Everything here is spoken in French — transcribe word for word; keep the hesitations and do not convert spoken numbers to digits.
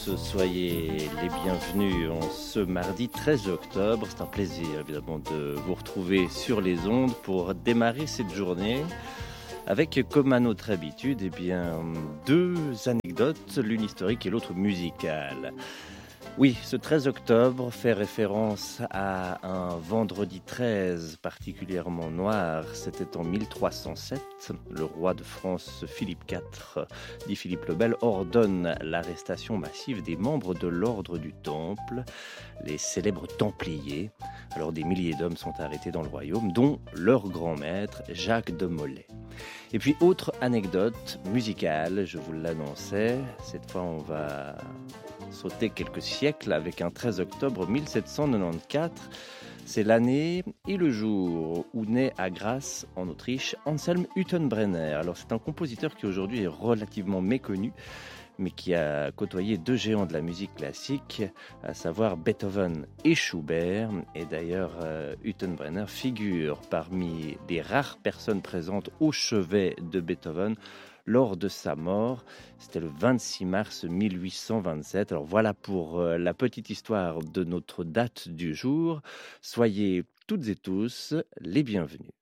Soyez les bienvenus en ce mardi treize octobre. C'est un plaisir évidemment de vous retrouver sur les ondes pour démarrer cette journée avec, comme à notre habitude, eh bien, deux anecdotes, l'une historique et l'autre musicale. Oui, ce treize octobre fait référence à un vendredi treize particulièrement noir. C'était en mille trois cent sept. Le roi de France Philippe quatre, dit Philippe le Bel, ordonne l'arrestation massive des membres de l'ordre du Temple, les célèbres Templiers. Alors des milliers d'hommes sont arrêtés dans le royaume, dont leur grand maître Jacques de Molay. Et puis autre anecdote musicale, je vous l'annonçais, cette fois on va sauter quelques siècles avec un treize octobre mille sept cent quatre-vingt-quatorze. C'est l'année et le jour où naît à Grasse, en Autriche, Anselm Hüttenbrenner. Alors c'est un compositeur qui aujourd'hui est relativement méconnu, mais qui a côtoyé deux géants de la musique classique, à savoir Beethoven et Schubert. Et d'ailleurs, euh, Hüttenbrenner figure parmi les rares personnes présentes au chevet de Beethoven lors de sa mort. C'était le vingt-six mars mille huit cent vingt-sept. Alors voilà pour euh, la petite histoire de notre date du jour. Soyez toutes et tous les bienvenus.